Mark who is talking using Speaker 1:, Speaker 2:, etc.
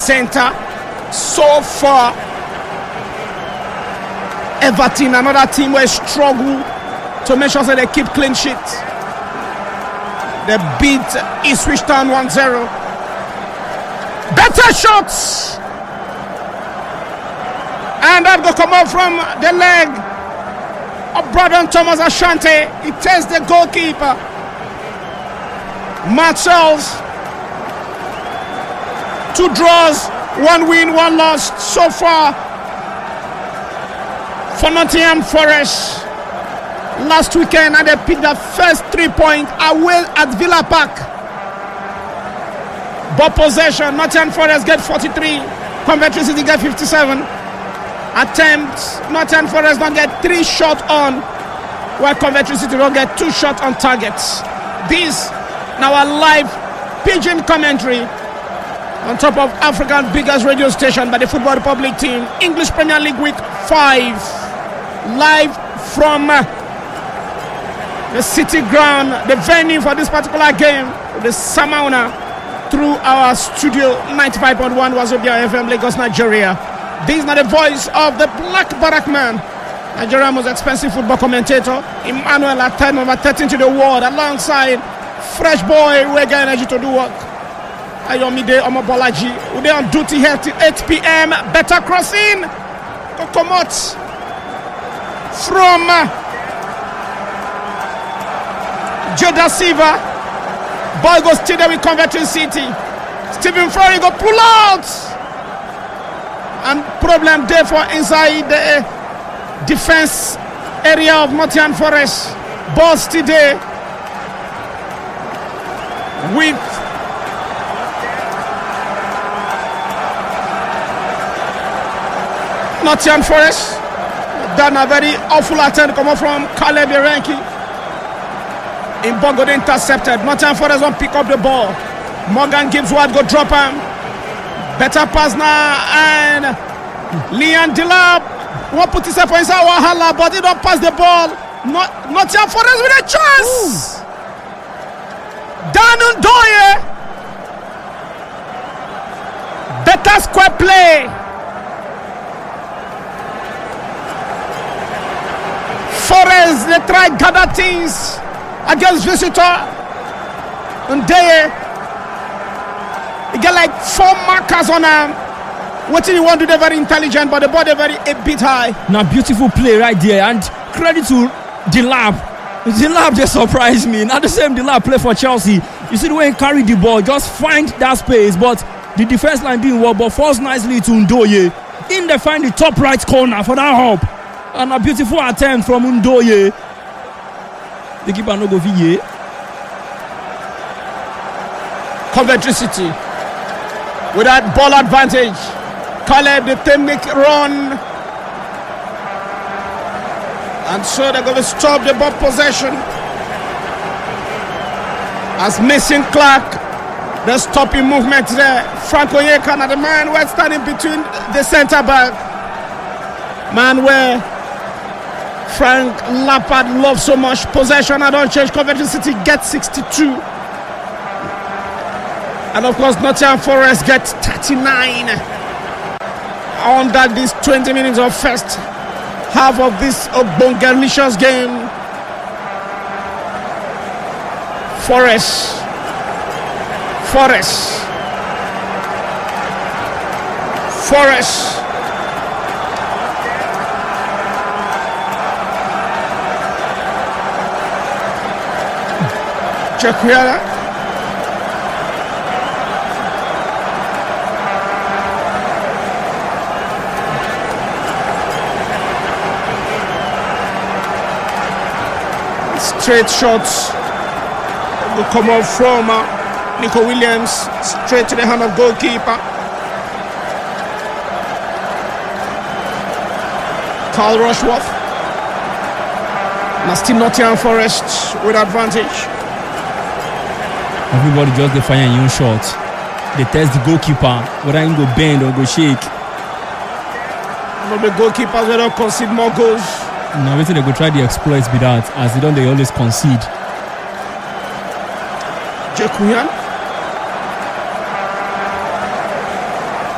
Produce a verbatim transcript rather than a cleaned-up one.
Speaker 1: center. So far, Everton, another team where struggle to make sure that they keep clean sheet. They beat Ipswich Town one zero. Better shots! And that will come out from the leg of Brandon Thomas Asante. He tests the goalkeeper. Marcells. Two draws, one win, one loss so far for Nottingham Forest. Last weekend, and they picked the first three points away at Villa Park. Ball possession, Nottingham Forest get forty-three, Coventry City get fifty-seven. Attempts, Nottingham Forest don't get three shots on, while Coventry City don't get two shots on targets. This now a live pigeon commentary on top of Africa's biggest radio station by the Football Republic team, English Premier League Week five, live from uh, the City Ground, the venue for this particular game, the Samauna, through our studio ninety-five point one Wazobia F M, Lagos, Nigeria. This is not the voice of the Black Barak man, Nigeria's most expensive football commentator, Emmanuel Atten, number thirteen to the world, alongside fresh boy who get energy to do work. Ayomide Omobolaji, who they on duty here till eight p.m. Better crossing to come out from uh, Joda Silva. Ball goes still there with Coventry City. Stephen Furry go pull out. And problem there for inside the uh, defense area of Nottingham Forest. Ball still there with Nottingham Forest. Done a very awful attempt coming from Caleb Yarenki. In Bongo, they intercepted. Nottingham Forest won't pick up the ball. Morgan Gibbs Ward go drop him. Better pass now, and Leon Delap won't put himself inside Wahala, but he don't pass the ball. Not Nottingham Forest with a chance. Dan Ndoye. Better square play. Forest, they try gather things against visitor. Ndoye. He get like four markers on him. What do you want to do? They're very intelligent, but the ball is very a bit high.
Speaker 2: Now, beautiful play right there, and credit to Delap. Delap just surprised me. Not the same Delap play for Chelsea. You see the way he carried the ball, just find that space, but the defense line doing well, but falls nicely to Ndoye. In they find the top right corner for that hop, and a beautiful attempt from Ndoye. The keeper no go V A.
Speaker 1: Coventry City with that ball advantage. Caleb, the technique run. And so they're going to stop the ball possession. As Mason Clark, the stopping movement there. Frank Onyeka, the man where standing between the centre back. Man where Frank Lampard loves so much possession. I don't change. Coventry City gets sixty-two. And of course, Nottingham Forest gets thirty-nine. Under this twenty minutes of first half of this Bongalicious game. Forest. Forest. Forest. Jaquiara. Straight shots will come off from uh, Nico Williams, straight to the hand of goalkeeper Carl Rushworth. Now still Nottingham Forest with advantage.
Speaker 2: Everybody just the fire new shot. They test the goalkeeper whether he go bend or go shake.
Speaker 1: But the goalkeepers will not concede more goals.
Speaker 2: Now waiting they go try the exploits be that, as they don't they always concede.
Speaker 1: Jekuyan.